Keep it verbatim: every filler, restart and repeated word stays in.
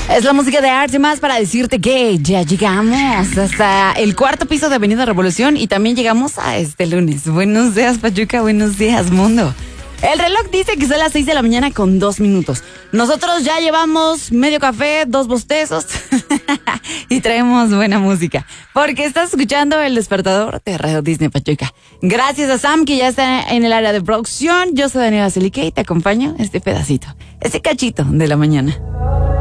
Es la música de Arte Más para decirte que ya llegamos hasta el cuarto piso de Avenida Revolución y también llegamos a este lunes. Buenos días, Pachuca, buenos días, mundo. El reloj dice que son las seis de la mañana con dos minutos. Nosotros ya llevamos medio café, dos bostezos y traemos buena música. Porque estás escuchando El Despertador de Radio Disney Pachuca. Gracias a Sam, que ya está en el área de producción. Yo soy Daniela Celique y te acompaño este pedacito, este cachito de la mañana.